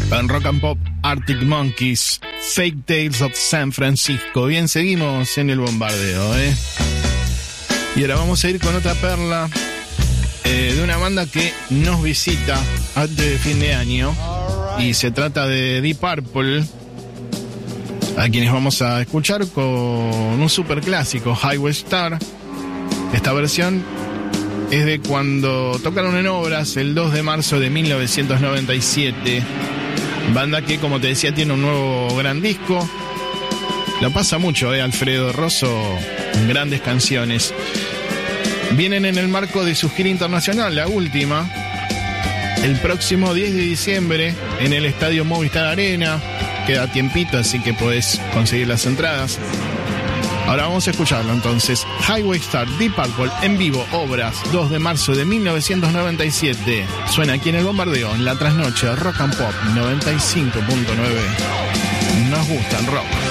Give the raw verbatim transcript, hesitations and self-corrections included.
En Rock and Pop, Arctic Monkeys, Fake Tales of San Francisco. Bien, seguimos en el bombardeo, ¿eh? Y ahora vamos a ir con otra perla eh, de una banda que nos visita antes de fin de año. Y se trata de Deep Purple, a quienes vamos a escuchar con un super clásico, Highway Star. Esta versión es de cuando tocaron en Obras el dos de marzo de mil novecientos noventa y siete. Banda que, como te decía, tiene un nuevo gran disco. Lo pasa mucho, ¿eh? Alfredo Rosso, grandes canciones. Vienen en el marco de su gira internacional, la última, el próximo diez de diciembre en el Estadio Movistar Arena. Queda tiempito, así que podés conseguir las entradas. Ahora vamos a escucharlo entonces. Highway Star, Deep Purple, en vivo, Obras, dos de marzo de mil novecientos noventa y siete. Suena aquí en el bombardeo, en la trasnoche, Rock and Pop noventa y cinco punto nueve. Nos gusta el rock.